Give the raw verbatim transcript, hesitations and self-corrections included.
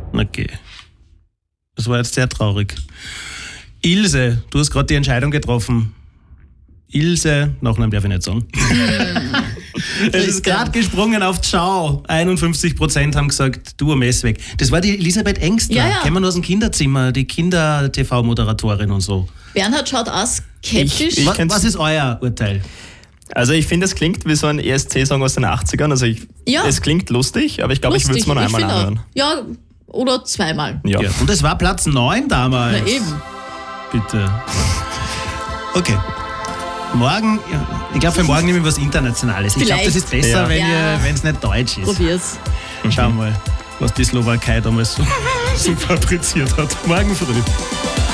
Okay. Das war jetzt sehr traurig. Ilse, du hast gerade die Entscheidung getroffen. Ilse, Nachnamen darf ich nicht sagen. Es ist gerade gesprungen auf Ciao. einundfünfzig Prozent haben gesagt, du Mess weg. Das war die Elisabeth Engstler. Ja, ja. Kennen wir nur aus dem Kinderzimmer, die Kinder-T V-Moderatorin und so. Bernhard schaut aus skeptisch. Ich- ich- Was, was ist euer Urteil? Also ich finde, es klingt wie so ein E S C-Song aus den achtzigern. Also ich, Ja. es klingt lustig, aber ich glaube, ich würde es mir noch einmal find auch. anhören. Ja, oder zweimal. Ja. Ja. Und es war Platz neun damals. Na eben. Bitte. Okay. Morgen, ja, ich glaube, für morgen nehmen wir was Internationales. Ich glaube, das ist besser, Ja. wenn Ja. ihr- wenn es nicht Deutsch ist. Probier's. Schauen wir mal, was die Slowakei damals so, so fabriziert hat. Morgen früh.